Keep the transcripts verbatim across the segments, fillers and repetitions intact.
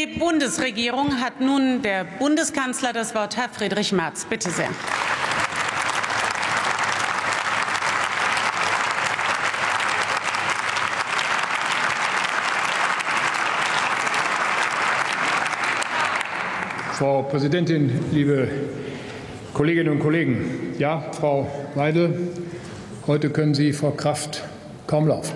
Bundesregierung hat nun der Bundeskanzler das Wort. Herr Friedrich Merz, bitte sehr. Frau Präsidentin, liebe Kolleginnen und Kollegen! Ja, Frau Weidel, heute können Sie vor Kraft kaum laufen.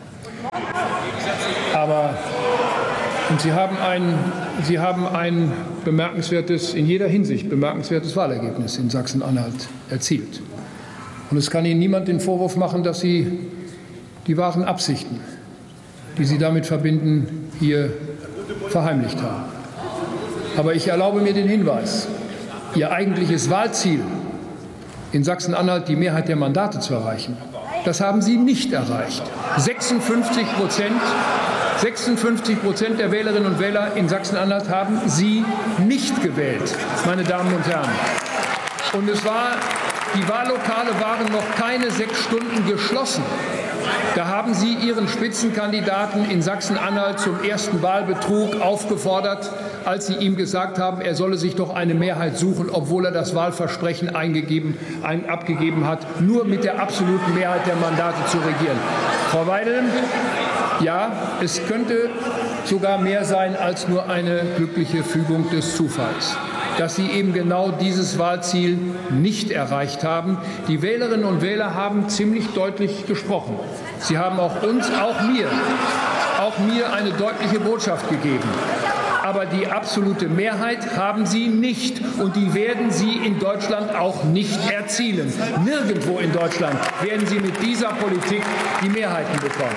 Aber und Sie haben ein, Sie haben ein bemerkenswertes, in jeder Hinsicht bemerkenswertes Wahlergebnis in Sachsen-Anhalt erzielt. Und es kann Ihnen niemand den Vorwurf machen, dass Sie die wahren Absichten, die Sie damit verbinden, hier verheimlicht haben. Aber ich erlaube mir den Hinweis, Ihr eigentliches Wahlziel, in Sachsen-Anhalt die Mehrheit der Mandate zu erreichen, das haben Sie nicht erreicht. sechsundfünfzig Prozent, sechsundfünfzig Prozent der Wählerinnen und Wähler in Sachsen-Anhalt haben Sie nicht gewählt, meine Damen und Herren. Und es war, die Wahllokale waren noch keine sechs Stunden geschlossen. Da haben Sie Ihren Spitzenkandidaten in Sachsen-Anhalt zum ersten Wahlbetrug aufgefordert, als Sie ihm gesagt haben, er solle sich doch eine Mehrheit suchen, obwohl er das Wahlversprechen eingegeben, ein, abgegeben hat, nur mit der absoluten Mehrheit der Mandate zu regieren. Frau Weidel, ja, es könnte sogar mehr sein als nur eine glückliche Fügung des Zufalls, dass Sie eben genau dieses Wahlziel nicht erreicht haben. Die Wählerinnen und Wähler haben ziemlich deutlich gesprochen. Sie haben auch uns, auch mir, auch mir eine deutliche Botschaft gegeben. Aber die absolute Mehrheit haben Sie nicht, und die werden Sie in Deutschland auch nicht erzielen. Nirgendwo in Deutschland werden Sie mit dieser Politik die Mehrheiten bekommen.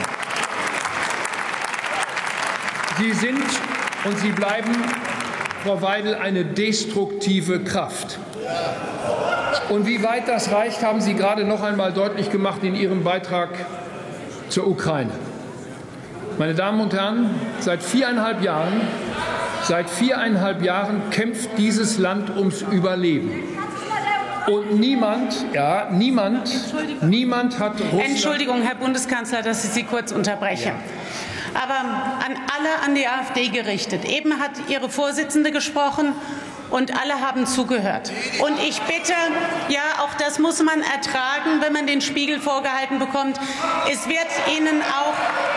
Sie sind und Sie bleiben, Frau Weidel, eine destruktive Kraft. Und wie weit das reicht, haben Sie gerade noch einmal deutlich gemacht in Ihrem Beitrag zur Ukraine. Meine Damen und Herren, seit viereinhalb Jahren, seit viereinhalb Jahren kämpft dieses Land ums Überleben. Und niemand, ja, niemand, niemand hat Russland... Entschuldigung, Herr Bundeskanzler, dass ich Sie kurz unterbreche. Ja. Aber an alle an die AfD gerichtet. Eben hat Ihre Vorsitzende gesprochen und alle haben zugehört. Und ich bitte, ja, auch das muss man ertragen, wenn man den Spiegel vorgehalten bekommt. Es wird Ihnen auch,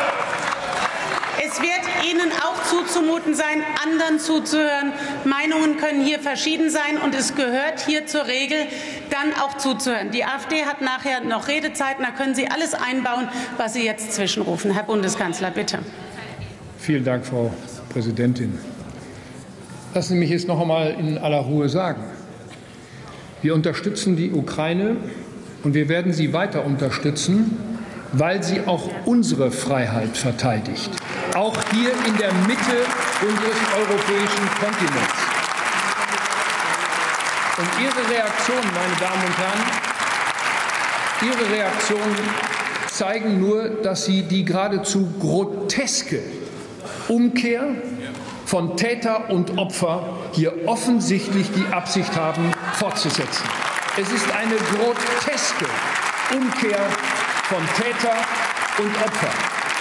es wird Ihnen auch zuzumuten sein, anderen zuzuhören. Meinungen können hier verschieden sein, und es gehört hier zur Regel, dann auch zuzuhören. Die AfD hat nachher noch Redezeiten, da können Sie alles einbauen, was Sie jetzt zwischenrufen. Herr Bundeskanzler, bitte. Vielen Dank, Frau Präsidentin. Lassen Sie mich jetzt noch einmal in aller Ruhe sagen: Wir unterstützen die Ukraine, und wir werden sie weiter unterstützen, weil sie auch unsere Freiheit verteidigt, auch hier in der Mitte unseres europäischen Kontinents. Und Ihre Reaktionen, meine Damen und Herren, Ihre Reaktionen zeigen nur, dass Sie die geradezu groteske Umkehr von Täter und Opfer hier offensichtlich die Absicht haben, fortzusetzen. Es ist eine groteske Umkehr von Täter und Opfer.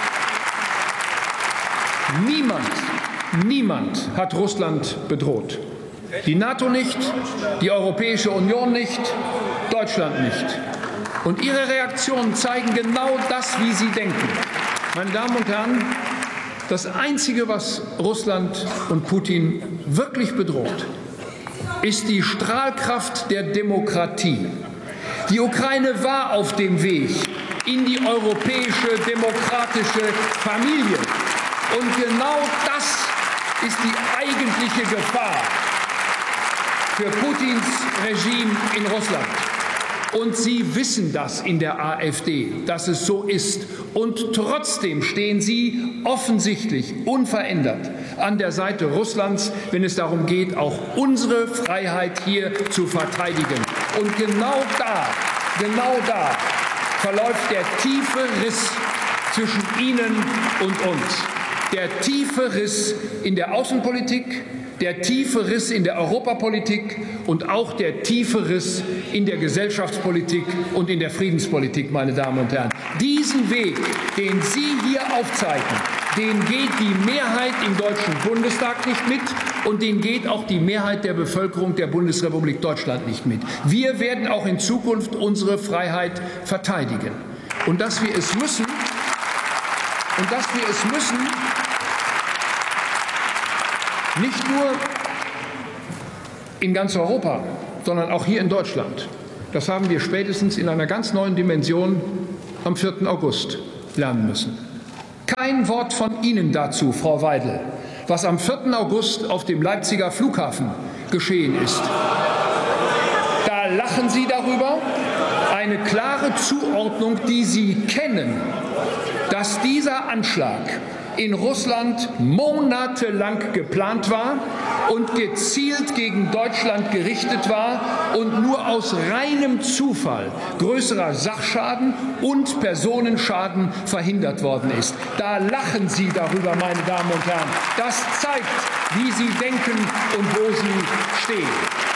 Niemand, niemand hat Russland bedroht. Die NATO nicht, die Europäische Union nicht, Deutschland nicht. Und Ihre Reaktionen zeigen genau das, wie Sie denken. Meine Damen und Herren, das Einzige, was Russland und Putin wirklich bedroht, ist die Strahlkraft der Demokratie. Die Ukraine war auf dem Weg in die europäische demokratische Familie. Und genau das ist die eigentliche Gefahr für Putins Regime in Russland. Und Sie wissen das in der AfD, dass es so ist. Und trotzdem stehen Sie offensichtlich unverändert an der Seite Russlands, wenn es darum geht, auch unsere Freiheit hier zu verteidigen. Und genau da, genau da verläuft der tiefe Riss zwischen Ihnen und uns. Der tiefe Riss in der Außenpolitik, der tiefe Riss in der Europapolitik und auch der tiefe Riss in der Gesellschaftspolitik und in der Friedenspolitik, meine Damen und Herren. Diesen Weg, den Sie hier aufzeigen, Den geht die Mehrheit im Deutschen Bundestag nicht mit und den geht auch die Mehrheit der Bevölkerung der Bundesrepublik Deutschland nicht mit. Wir werden auch in Zukunft unsere Freiheit verteidigen. Und dass wir es müssen, und dass wir es müssen, nicht nur in ganz Europa, sondern auch hier in Deutschland. Das haben wir spätestens in einer ganz neuen Dimension am vierten August lernen müssen. Kein Wort von Ihnen dazu, Frau Weidel, was am vierten August auf dem Leipziger Flughafen geschehen ist. Da lachen Sie darüber. Eine klare Zuordnung, die Sie kennen, dass dieser Anschlag in Russland monatelang geplant war und gezielt gegen Deutschland gerichtet war und nur aus reinem Zufall größerer Sachschaden und Personenschaden verhindert worden ist. Da lachen Sie darüber, meine Damen und Herren. Das zeigt, wie Sie denken und wo Sie stehen.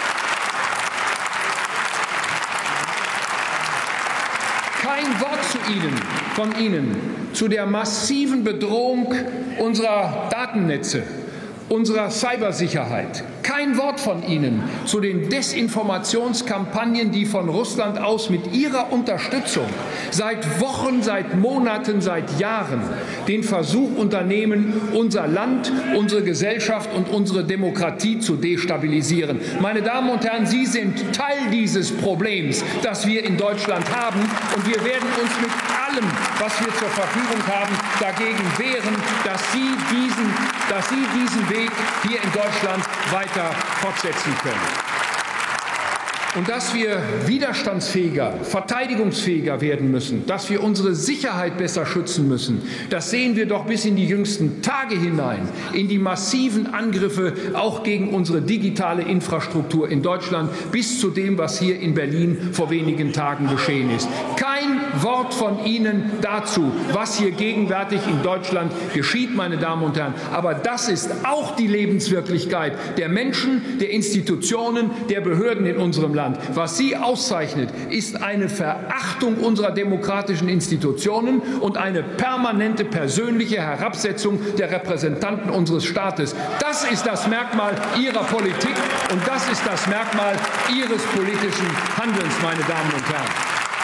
Kein Wort zu Ihnen, von Ihnen zu der massiven Bedrohung unserer Datennetze, unserer Cybersicherheit. Kein Wort von Ihnen zu den Desinformationskampagnen, die von Russland aus mit Ihrer Unterstützung seit Wochen, seit Monaten, seit Jahren den Versuch unternehmen, unser Land, unsere Gesellschaft und unsere Demokratie zu destabilisieren. Meine Damen und Herren, Sie sind Teil dieses Problems, das wir in Deutschland haben, und wir werden uns mit allem, was wir zur Verfügung haben, dagegen wehren, dass Sie diesen, dass Sie diesen Weg hier in Deutschland weiter fortsetzen können. Und dass wir widerstandsfähiger, verteidigungsfähiger werden müssen, dass wir unsere Sicherheit besser schützen müssen, das sehen wir doch bis in die jüngsten Tage hinein, in die massiven Angriffe auch gegen unsere digitale Infrastruktur in Deutschland, bis zu dem, was hier in Berlin vor wenigen Tagen geschehen ist. Kein Wort von Ihnen dazu, was hier gegenwärtig in Deutschland geschieht, meine Damen und Herren. Aber das ist auch die Lebenswirklichkeit der Menschen, der Institutionen, der Behörden in unserem Land. Was Sie auszeichnet, ist eine Verachtung unserer demokratischen Institutionen und eine permanente persönliche Herabsetzung der Repräsentanten unseres Staates. Das ist das Merkmal Ihrer Politik und das ist das Merkmal Ihres politischen Handelns, meine Damen und Herren.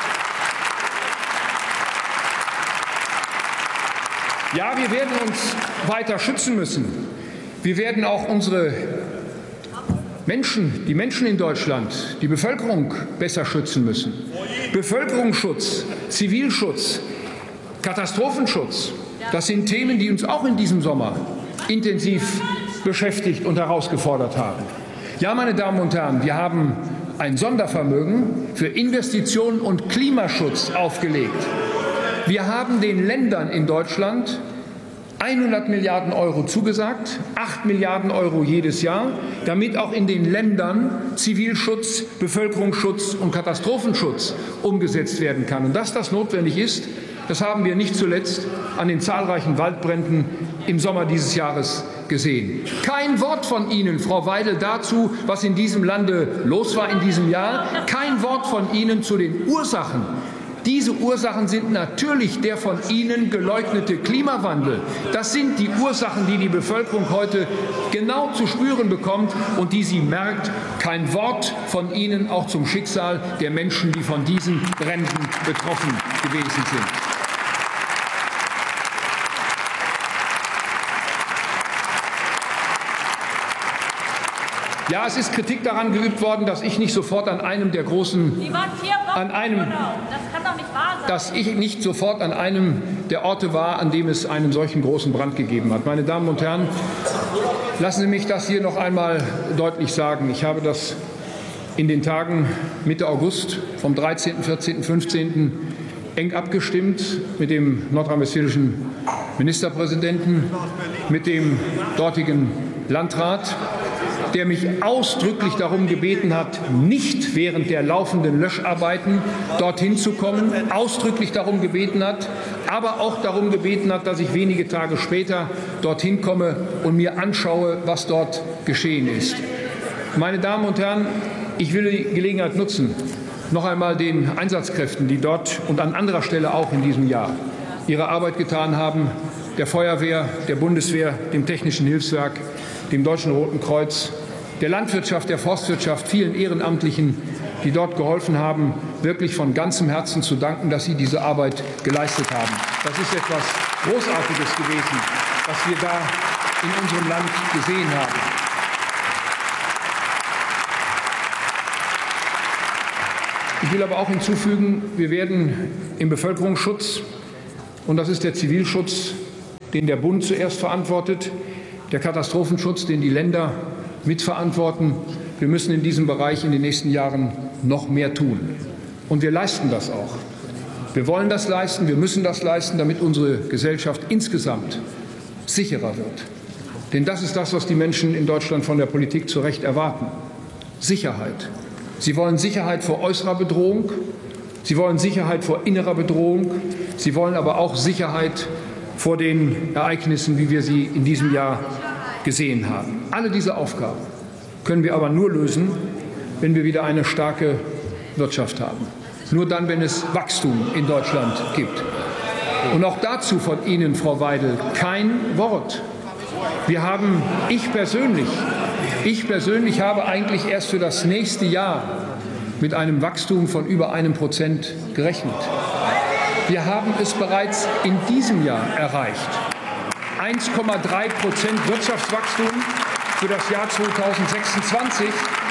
Ja, wir werden uns weiter schützen müssen. Wir werden auch unsere Menschen, die Menschen in Deutschland, die Bevölkerung besser schützen müssen. Bevölkerungsschutz, Zivilschutz, Katastrophenschutz, das sind Themen, die uns auch in diesem Sommer intensiv beschäftigt und herausgefordert haben. Ja, meine Damen und Herren, wir haben ein Sondervermögen für Investitionen und Klimaschutz aufgelegt. Wir haben den Ländern in Deutschland hundert Milliarden Euro zugesagt, acht Milliarden Euro jedes Jahr, damit auch in den Ländern Zivilschutz, Bevölkerungsschutz und Katastrophenschutz umgesetzt werden kann. Und dass das notwendig ist, das haben wir nicht zuletzt an den zahlreichen Waldbränden im Sommer dieses Jahres gesehen. Kein Wort von Ihnen, Frau Weidel, dazu, was in diesem Lande los war in diesem Jahr. Kein Wort von Ihnen zu den Ursachen. Diese Ursachen sind natürlich der von Ihnen geleugnete Klimawandel. Das sind die Ursachen, die die Bevölkerung heute genau zu spüren bekommt und die sie merkt. Kein Wort von Ihnen auch zum Schicksal der Menschen, die von diesen Bränden betroffen gewesen sind. Ja, es ist Kritik daran geübt worden, dass ich nicht sofort an einem der großen, an einem, dass ich nicht sofort an einem der Orte war, an dem es einen solchen großen Brand gegeben hat. Meine Damen und Herren, lassen Sie mich das hier noch einmal deutlich sagen. Ich habe das in den Tagen Mitte August vom dreizehnten, vierzehnten, fünfzehnten eng abgestimmt mit dem nordrhein-westfälischen Ministerpräsidenten, mit dem dortigen Landrat, der mich ausdrücklich darum gebeten hat, nicht während der laufenden Löscharbeiten dorthin zu kommen, ausdrücklich darum gebeten hat, aber auch darum gebeten hat, dass ich wenige Tage später dorthin komme und mir anschaue, was dort geschehen ist. Meine Damen und Herren, ich will die Gelegenheit nutzen, noch einmal den Einsatzkräften, die dort und an anderer Stelle auch in diesem Jahr ihre Arbeit getan haben, der Feuerwehr, der Bundeswehr, dem Technischen Hilfswerk, dem Deutschen Roten Kreuz, der Landwirtschaft, der Forstwirtschaft, vielen Ehrenamtlichen, die dort geholfen haben, wirklich von ganzem Herzen zu danken, dass sie diese Arbeit geleistet haben. Das ist etwas Großartiges gewesen, was wir da in unserem Land gesehen haben. Ich will aber auch hinzufügen, wir werden im Bevölkerungsschutz, und das ist der Zivilschutz, den der Bund zuerst verantwortet, der Katastrophenschutz, den die Länder mitverantworten. Wir müssen in diesem Bereich in den nächsten Jahren noch mehr tun. Und wir leisten das auch. Wir wollen das leisten, wir müssen das leisten, damit unsere Gesellschaft insgesamt sicherer wird. Denn das ist das, was die Menschen in Deutschland von der Politik zu Recht erwarten. Sicherheit. Sie wollen Sicherheit vor äußerer Bedrohung, sie wollen Sicherheit vor innerer Bedrohung, sie wollen aber auch Sicherheit vor den Ereignissen, wie wir sie in diesem Jahr gesehen haben. Alle diese Aufgaben können wir aber nur lösen, wenn wir wieder eine starke Wirtschaft haben. Nur dann, wenn es Wachstum in Deutschland gibt. Und auch dazu von Ihnen, Frau Weidel, kein Wort. Wir haben, ich persönlich, ich persönlich habe eigentlich erst für das nächste Jahr mit einem Wachstum von über einem Prozent gerechnet. Wir haben es bereits in diesem Jahr erreicht. eins Komma drei Prozent Wirtschaftswachstum für das Jahr zweitausendsechsundzwanzig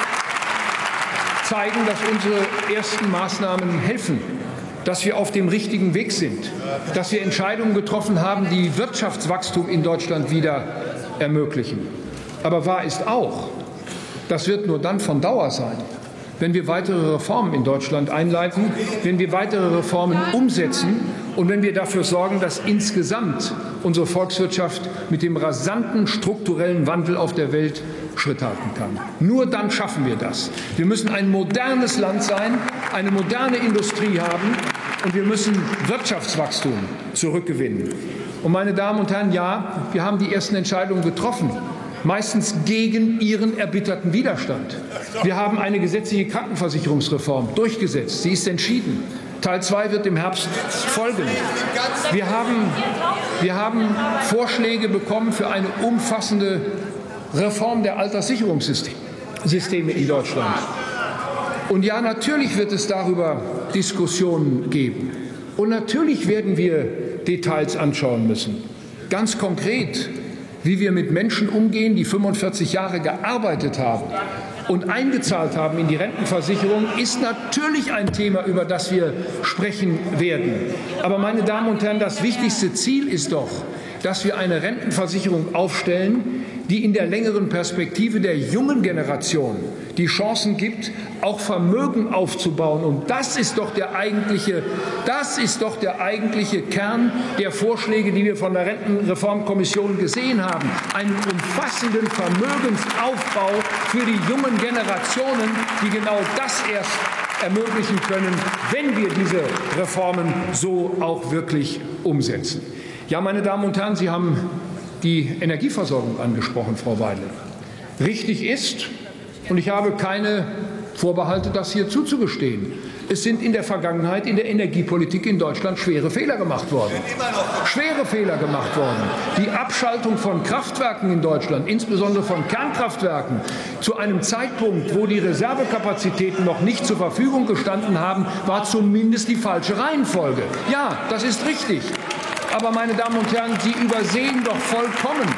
zeigen, dass unsere ersten Maßnahmen helfen, dass wir auf dem richtigen Weg sind, dass wir Entscheidungen getroffen haben, die Wirtschaftswachstum in Deutschland wieder ermöglichen. Aber wahr ist auch, das wird nur dann von Dauer sein, wenn wir weitere Reformen in Deutschland einleiten, wenn wir weitere Reformen umsetzen und wenn wir dafür sorgen, dass insgesamt unsere Volkswirtschaft mit dem rasanten strukturellen Wandel auf der Welt Schritt halten kann. Nur dann schaffen wir das. Wir müssen ein modernes Land sein, eine moderne Industrie haben und wir müssen Wirtschaftswachstum zurückgewinnen. Und meine Damen und Herren, ja, wir haben die ersten Entscheidungen getroffen, meistens gegen Ihren erbitterten Widerstand. Wir haben eine gesetzliche Krankenversicherungsreform durchgesetzt. Sie ist entschieden. Teil zwei wird im Herbst folgen. Wir haben, wir haben Vorschläge bekommen für eine umfassende Reform der Alterssicherungssysteme in Deutschland. Und ja, natürlich wird es darüber Diskussionen geben. Und natürlich werden wir Details anschauen müssen. Ganz konkret, wie wir mit Menschen umgehen, die fünfundvierzig Jahre gearbeitet haben und eingezahlt haben in die Rentenversicherung, ist natürlich ein Thema, über das wir sprechen werden. Aber, meine Damen und Herren, das wichtigste Ziel ist doch, dass wir eine Rentenversicherung aufstellen, die in der längeren Perspektive der jungen Generation die Chancen gibt, auch Vermögen aufzubauen. Und das ist doch der eigentliche, das ist doch der eigentliche Kern der Vorschläge, die wir von der Rentenreformkommission gesehen haben. Einen umfassenden Vermögensaufbau für die jungen Generationen, die genau das erst ermöglichen können, wenn wir diese Reformen so auch wirklich umsetzen. Ja, meine Damen und Herren, Sie haben die Energieversorgung angesprochen, Frau Weidel. Richtig ist, und ich habe keine Vorbehalte, das hier zuzugestehen, es sind in der Vergangenheit in der Energiepolitik in Deutschland schwere Fehler gemacht worden. Schwere Fehler gemacht worden. Die Abschaltung von Kraftwerken in Deutschland, insbesondere von Kernkraftwerken, zu einem Zeitpunkt, wo die Reservekapazitäten noch nicht zur Verfügung gestanden haben, war zumindest die falsche Reihenfolge. Ja, das ist richtig. Aber, meine Damen und Herren, Sie übersehen doch vollkommen,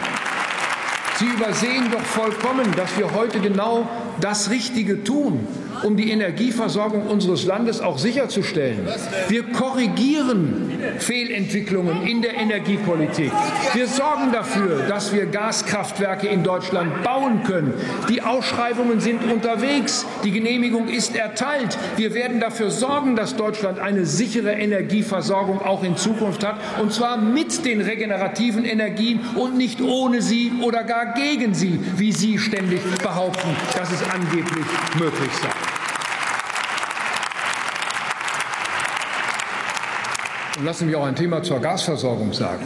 Sie übersehen doch vollkommen, dass wir heute genau das Richtige tun, um die Energieversorgung unseres Landes auch sicherzustellen. Wir korrigieren Fehlentwicklungen in der Energiepolitik. Wir sorgen dafür, dass wir Gaskraftwerke in Deutschland bauen können. Die Ausschreibungen sind unterwegs. Die Genehmigung ist erteilt. Wir werden dafür sorgen, dass Deutschland eine sichere Energieversorgung auch in Zukunft hat, und zwar mit den regenerativen Energien und nicht ohne sie oder gar gegen sie, wie Sie ständig behaupten, dass es angeblich möglich sei. Und lassen Sie mich auch ein Thema zur Gasversorgung sagen.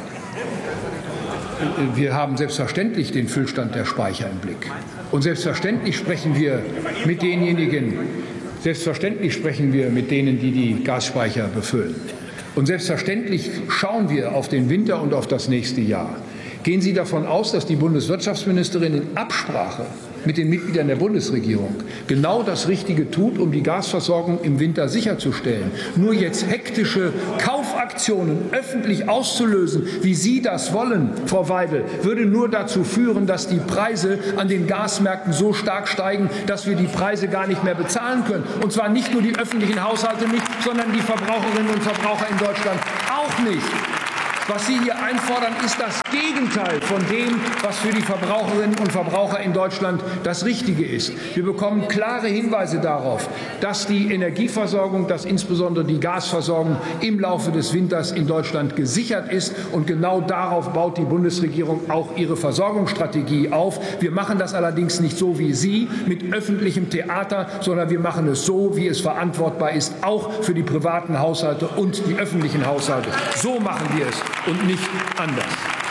Wir haben selbstverständlich den Füllstand der Speicher im Blick. Und selbstverständlich sprechen wir mit denjenigen, selbstverständlich sprechen wir mit denen, die die Gasspeicher befüllen. Und selbstverständlich schauen wir auf den Winter und auf das nächste Jahr. Gehen Sie davon aus, dass die Bundeswirtschaftsministerin in Absprache mit den Mitgliedern der Bundesregierung genau das Richtige tut, um die Gasversorgung im Winter sicherzustellen? Nur jetzt hektische Kaufaktionen öffentlich auszulösen, wie Sie das wollen, Frau Weidel, würde nur dazu führen, dass die Preise an den Gasmärkten so stark steigen, dass wir die Preise gar nicht mehr bezahlen können. Und zwar nicht nur die öffentlichen Haushalte nicht, sondern die Verbraucherinnen und Verbraucher in Deutschland auch nicht. Was Sie hier einfordern, ist das Gegenteil von dem, was für die Verbraucherinnen und Verbraucher in Deutschland das Richtige ist. Wir bekommen klare Hinweise darauf, dass die Energieversorgung, dass insbesondere die Gasversorgung im Laufe des Winters in Deutschland gesichert ist. Und genau darauf baut die Bundesregierung auch ihre Versorgungsstrategie auf. Wir machen das allerdings nicht so wie Sie mit öffentlichem Theater, sondern wir machen es so, wie es verantwortbar ist, auch für die privaten Haushalte und die öffentlichen Haushalte. So machen wir es und nicht anders.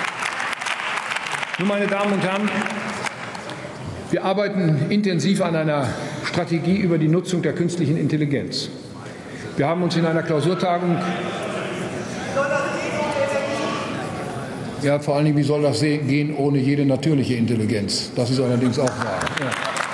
Nun, meine Damen und Herren, wir arbeiten intensiv an einer Strategie über die Nutzung der künstlichen Intelligenz. Wir haben uns in einer Klausurtagung ja, vor allen Dingen, wie soll das gehen ohne jede natürliche Intelligenz? Das ist allerdings auch wahr. Ja.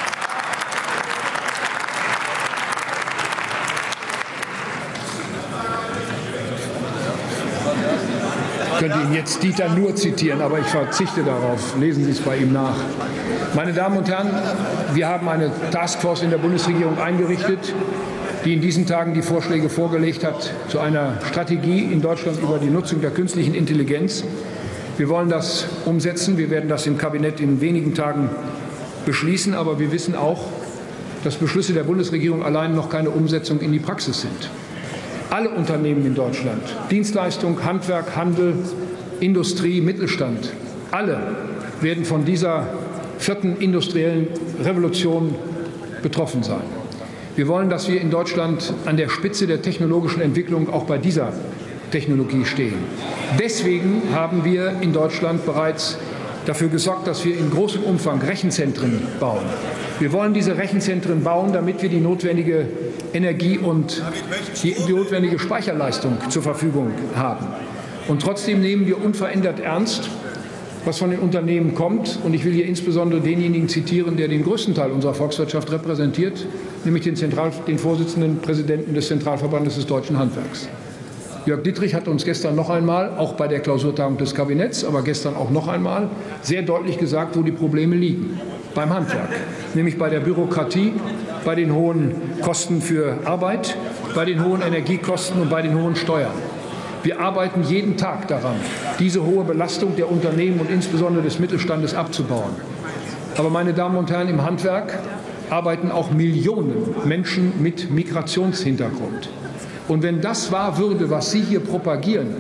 Ich könnte Ihnen jetzt Dieter Nuhr zitieren, aber ich verzichte darauf. Lesen Sie es bei ihm nach. Meine Damen und Herren, wir haben eine Taskforce in der Bundesregierung eingerichtet, die in diesen Tagen die Vorschläge vorgelegt hat zu einer Strategie in Deutschland über die Nutzung der künstlichen Intelligenz. Wir wollen das umsetzen. Wir werden das im Kabinett in wenigen Tagen beschließen. Aber wir wissen auch, dass Beschlüsse der Bundesregierung allein noch keine Umsetzung in die Praxis sind. Alle Unternehmen in Deutschland, Dienstleistung, Handwerk, Handel, Industrie, Mittelstand, alle werden von dieser vierten industriellen Revolution betroffen sein. Wir wollen, dass wir in Deutschland an der Spitze der technologischen Entwicklung auch bei dieser Technologie stehen. Deswegen haben wir in Deutschland bereits dafür gesorgt, dass wir in großem Umfang Rechenzentren bauen. Wir wollen diese Rechenzentren bauen, damit wir die notwendige Energie und die notwendige Speicherleistung zur Verfügung haben. Und trotzdem nehmen wir unverändert ernst, was von den Unternehmen kommt. Und ich will hier insbesondere denjenigen zitieren, der den größten Teil unserer Volkswirtschaft repräsentiert, nämlich den, Zentral-, den Vorsitzenden Präsidenten des Zentralverbandes des deutschen Handwerks. Jörg Dittrich hat uns gestern noch einmal, auch bei der Klausurtagung des Kabinetts, aber gestern auch noch einmal, sehr deutlich gesagt, wo die Probleme liegen. Beim Handwerk, nämlich bei der Bürokratie, bei den hohen Kosten für Arbeit, bei den hohen Energiekosten und bei den hohen Steuern. Wir arbeiten jeden Tag daran, diese hohe Belastung der Unternehmen und insbesondere des Mittelstandes abzubauen. Aber, meine Damen und Herren, im Handwerk arbeiten auch Millionen Menschen mit Migrationshintergrund. Und wenn das wahr würde, was Sie hier propagieren,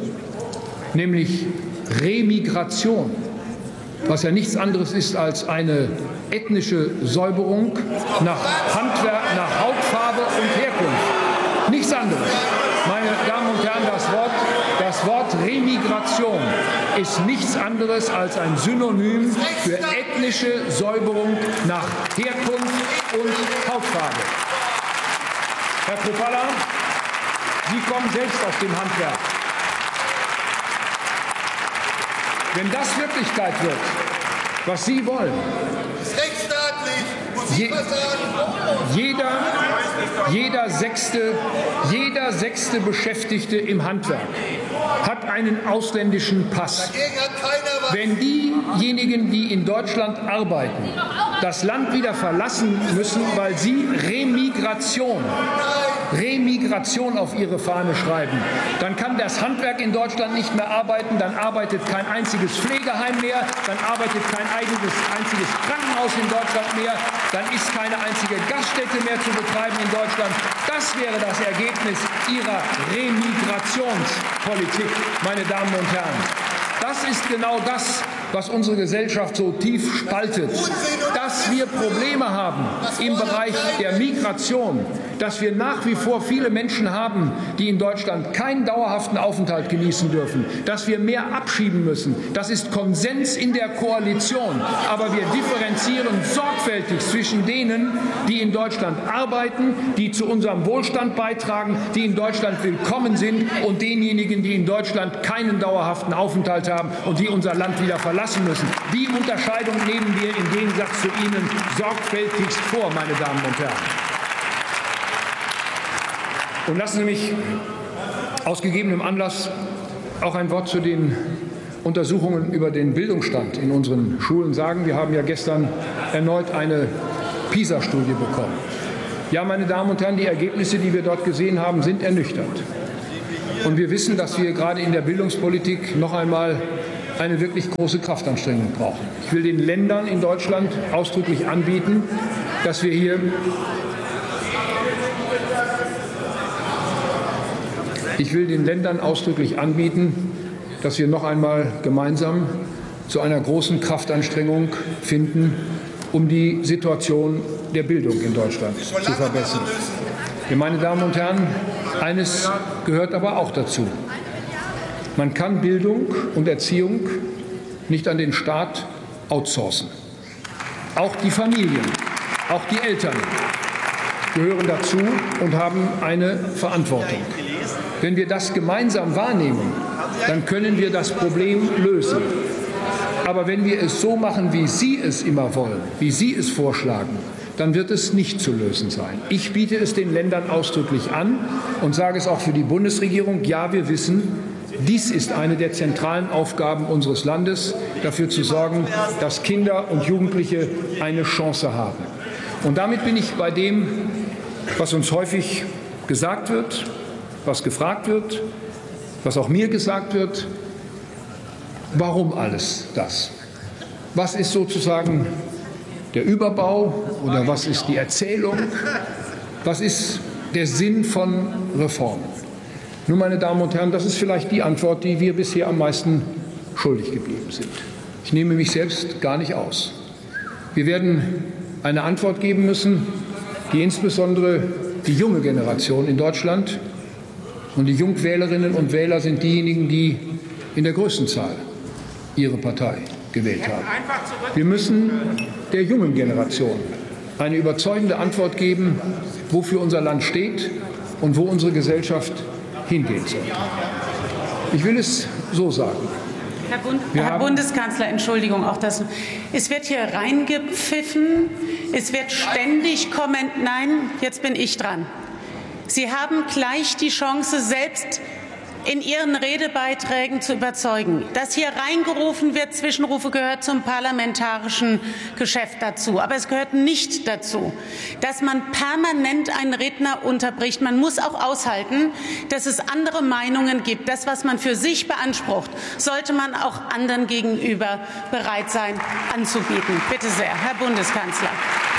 nämlich Remigration, was ja nichts anderes ist als eine ethnische Säuberung nach Handwerk, nach Hautfarbe und Herkunft. Nichts anderes. Meine Damen und Herren, das Wort, das Wort Remigration ist nichts anderes als ein Synonym für ethnische Säuberung nach Herkunft und Hautfarbe. Herr Kropalla, Sie kommen selbst aus dem Handwerk. Wenn das Wirklichkeit wird, was Sie wollen, je, jeder, jeder, sechste, jeder sechste Beschäftigte im Handwerk hat einen ausländischen Pass. Wenn diejenigen, die in Deutschland arbeiten, das Land wieder verlassen müssen, weil sie Remigration Remigration auf ihre Fahne schreiben, dann kann das Handwerk in Deutschland nicht mehr arbeiten, dann arbeitet kein einziges Pflegeheim mehr, dann arbeitet kein eigenes, einziges Krankenhaus in Deutschland mehr, dann ist keine einzige Gaststätte mehr zu betreiben in Deutschland. Das wäre das Ergebnis Ihrer Remigrationspolitik, meine Damen und Herren. Das ist genau das, was unsere Gesellschaft so tief spaltet, dass wir Probleme haben im Bereich der Migration, dass wir nach wie vor viele Menschen haben, die in Deutschland keinen dauerhaften Aufenthalt genießen dürfen, dass wir mehr abschieben müssen. Das ist Konsens in der Koalition. Aber wir differenzieren sorgfältig zwischen denen, die in Deutschland arbeiten, die zu unserem Wohlstand beitragen, die in Deutschland willkommen sind, und denjenigen, die in Deutschland keinen dauerhaften Aufenthalt haben und die unser Land wieder verlassen müssen. Die Unterscheidung nehmen wir im Gegensatz zu Ihnen sorgfältigst vor, meine Damen und Herren. Und lassen Sie mich aus gegebenem Anlass auch ein Wort zu den Untersuchungen über den Bildungsstand in unseren Schulen sagen. Wir haben ja gestern erneut eine PISA-Studie bekommen. Ja, meine Damen und Herren, die Ergebnisse, die wir dort gesehen haben, sind ernüchternd. Und wir wissen, dass wir gerade in der Bildungspolitik noch einmal eine wirklich große Kraftanstrengung brauchen. Ich will den Ländern in Deutschland ausdrücklich anbieten, dass wir hier Ich will den Ländern ausdrücklich anbieten, dass wir noch einmal gemeinsam zu einer großen Kraftanstrengung finden, um die Situation der Bildung in Deutschland zu verbessern. Meine Damen und Herren, eines gehört aber auch dazu. Man kann Bildung und Erziehung nicht an den Staat outsourcen. Auch die Familien, auch die Eltern gehören dazu und haben eine Verantwortung. Wenn wir das gemeinsam wahrnehmen, dann können wir das Problem lösen. Aber wenn wir es so machen, wie Sie es immer wollen, wie Sie es vorschlagen, dann wird es nicht zu lösen sein. Ich biete es den Ländern ausdrücklich an und sage es auch für die Bundesregierung. Ja, wir wissen, dies ist eine der zentralen Aufgaben unseres Landes, dafür zu sorgen, dass Kinder und Jugendliche eine Chance haben. Und damit bin ich bei dem, was uns häufig gesagt wird, was gefragt wird, was auch mir gesagt wird. Warum alles das? Was ist sozusagen der Überbau oder was ist die Erzählung? Was ist der Sinn von Reformen? Nun, meine Damen und Herren, das ist vielleicht die Antwort, die wir bisher am meisten schuldig geblieben sind. Ich nehme mich selbst gar nicht aus. Wir werden eine Antwort geben müssen, die insbesondere die junge Generation in Deutschland, und die Jungwählerinnen und Wähler sind diejenigen, die in der größten Zahl ihre Partei gewählt haben. Wir müssen der jungen Generation eine überzeugende Antwort geben, wofür unser Land steht und wo unsere Gesellschaft hingehen soll. Ich will es so sagen. Herr, Bund Herr Bundeskanzler, Entschuldigung, auch das. Es wird hier reingepfiffen, es wird ständig kommentiert. Nein, jetzt bin ich dran. Sie haben gleich die Chance, selbst in Ihren Redebeiträgen zu überzeugen. Dass hier reingerufen wird, Zwischenrufe, gehört zum parlamentarischen Geschäft dazu. Aber es gehört nicht dazu, dass man permanent einen Redner unterbricht. Man muss auch aushalten, dass es andere Meinungen gibt. Das, was man für sich beansprucht, sollte man auch anderen gegenüber bereit sein anzubieten. Bitte sehr, Herr Bundeskanzler.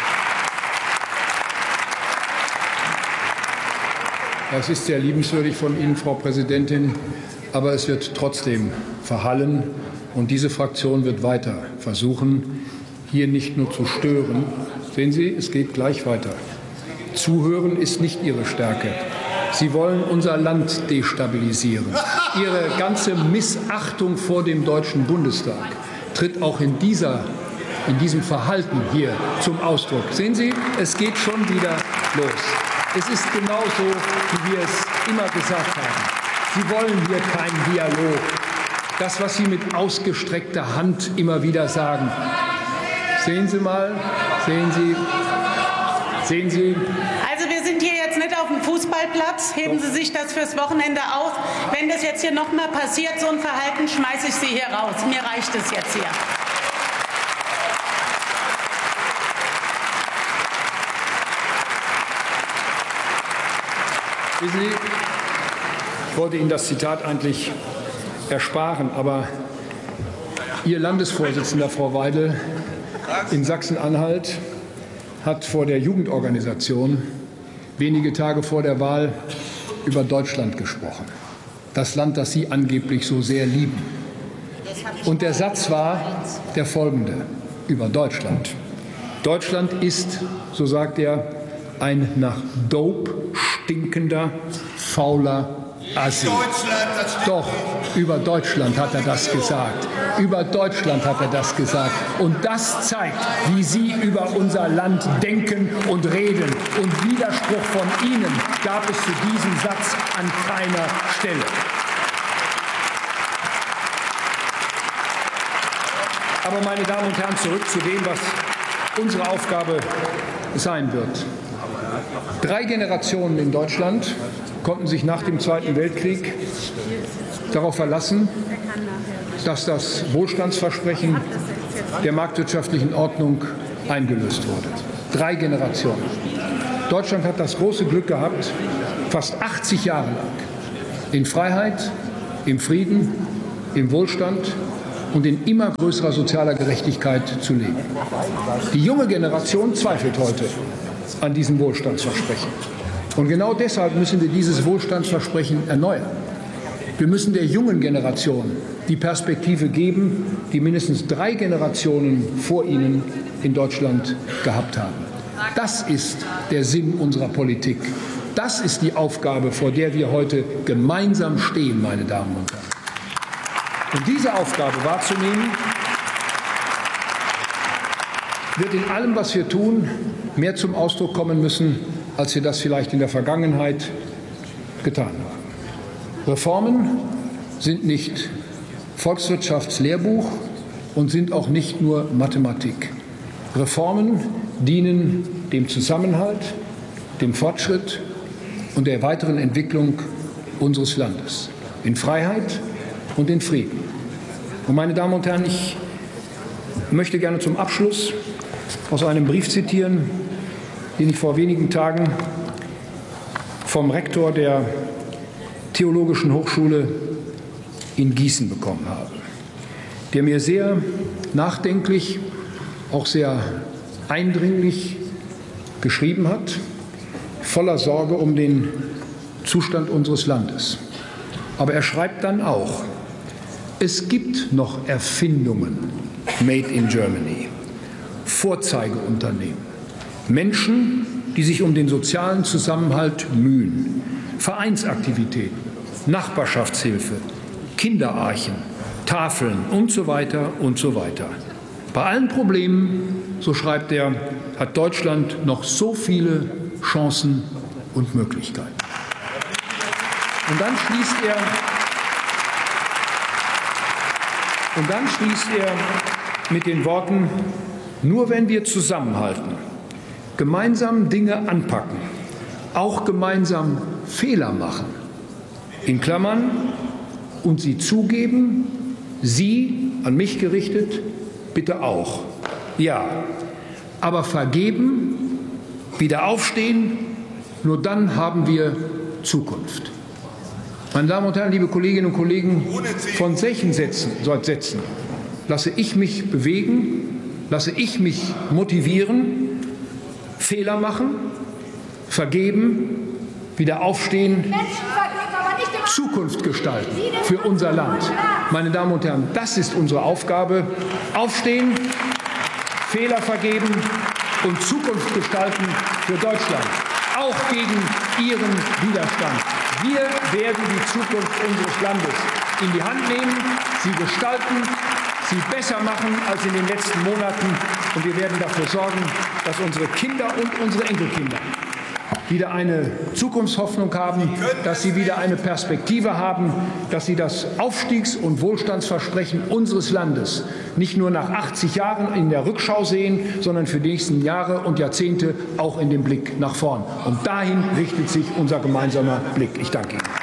Das ist sehr liebenswürdig von Ihnen, Frau Präsidentin, aber es wird trotzdem verhallen. Und diese Fraktion wird weiter versuchen, hier nicht nur zu stören. Sehen Sie, es geht gleich weiter. Zuhören ist nicht Ihre Stärke. Sie wollen unser Land destabilisieren. Ihre ganze Missachtung vor dem Deutschen Bundestag tritt auch in, dieser, in diesem Verhalten hier zum Ausdruck. Sehen Sie, es geht schon wieder los. Es ist genauso, wie wir es immer gesagt haben. Sie wollen hier keinen Dialog. Das, was Sie mit ausgestreckter Hand immer wieder sagen. Sehen Sie mal, sehen Sie, sehen Sie. Also wir sind hier jetzt nicht auf dem Fußballplatz. Heben Sie sich das fürs Wochenende auf. Wenn das jetzt hier noch mal passiert, so ein Verhalten, schmeiße ich Sie hier raus. Mir reicht es jetzt hier. Wissen Sie, ich wollte Ihnen das Zitat eigentlich ersparen, aber Ihr Landesvorsitzender, Frau Weidel, in Sachsen-Anhalt hat vor der Jugendorganisation wenige Tage vor der Wahl über Deutschland gesprochen. Das Land, das Sie angeblich so sehr lieben. Und der Satz war der folgende über Deutschland. Deutschland ist, so sagt er, ein nach Dope stinkender, fauler Assi. Doch, über Deutschland hat er das gesagt. Über Deutschland hat er das gesagt. Und das zeigt, wie Sie über unser Land denken und reden. Und Widerspruch von Ihnen gab es zu diesem Satz an keiner Stelle. Aber, meine Damen und Herren, zurück zu dem, was unsere Aufgabe sein wird. Drei Generationen in Deutschland konnten sich nach dem Zweiten Weltkrieg darauf verlassen, dass das Wohlstandsversprechen der marktwirtschaftlichen Ordnung eingelöst wurde. Drei Generationen. Deutschland hat das große Glück gehabt, fast achtzig Jahre lang in Freiheit, im Frieden, im Wohlstand und in immer größerer sozialer Gerechtigkeit zu leben. Die junge Generation zweifelt heute an diesem Wohlstandsversprechen. Und genau deshalb müssen wir dieses Wohlstandsversprechen erneuern. Wir müssen der jungen Generation die Perspektive geben, die mindestens drei Generationen vor ihnen in Deutschland gehabt haben. Das ist der Sinn unserer Politik. Das ist die Aufgabe, vor der wir heute gemeinsam stehen, meine Damen und Herren. Und diese Aufgabe wahrzunehmen, wird in allem, was wir tun, mehr zum Ausdruck kommen müssen, als wir das vielleicht in der Vergangenheit getan haben. Reformen sind nicht Volkswirtschaftslehrbuch und sind auch nicht nur Mathematik. Reformen dienen dem Zusammenhalt, dem Fortschritt und der weiteren Entwicklung unseres Landes in Freiheit und in Frieden. Und, meine Damen und Herren, ich möchte gerne zum Abschluss aus einem Brief zitieren, den ich vor wenigen Tagen vom Rektor der Theologischen Hochschule in Gießen bekommen habe, der mir sehr nachdenklich, auch sehr eindringlich geschrieben hat, voller Sorge um den Zustand unseres Landes. Aber er schreibt dann auch, es gibt noch Erfindungen made in Germany, Vorzeigeunternehmen, Menschen, die sich um den sozialen Zusammenhalt mühen, Vereinsaktivitäten, Nachbarschaftshilfe, Kinderarchen, Tafeln und so weiter und so weiter. Bei allen Problemen, so schreibt er, hat Deutschland noch so viele Chancen und Möglichkeiten. Und dann schließt er, und dann schließt er mit den Worten, nur wenn wir zusammenhalten, gemeinsam Dinge anpacken, auch gemeinsam Fehler machen, in Klammern, und sie zugeben, Sie, an mich gerichtet, bitte auch. Ja, aber vergeben, wieder aufstehen, nur dann haben wir Zukunft. Meine Damen und Herren, liebe Kolleginnen und Kollegen, von solchen Sätzen, Sätzen lasse ich mich bewegen, lasse ich mich motivieren, Fehler machen, vergeben, wieder aufstehen, Zukunft gestalten für unser Land. Meine Damen und Herren, das ist unsere Aufgabe. Aufstehen, Fehler vergeben und Zukunft gestalten für Deutschland, auch gegen Ihren Widerstand. Wir werden die Zukunft unseres Landes in die Hand nehmen, sie gestalten, sie besser machen als in den letzten Monaten. Und wir werden dafür sorgen, dass unsere Kinder und unsere Enkelkinder wieder eine Zukunftshoffnung haben, dass sie wieder eine Perspektive haben, dass sie das Aufstiegs- und Wohlstandsversprechen unseres Landes nicht nur nach achtzig Jahren in der Rückschau sehen, sondern für die nächsten Jahre und Jahrzehnte auch in dem Blick nach vorn. Und dahin richtet sich unser gemeinsamer Blick. Ich danke Ihnen.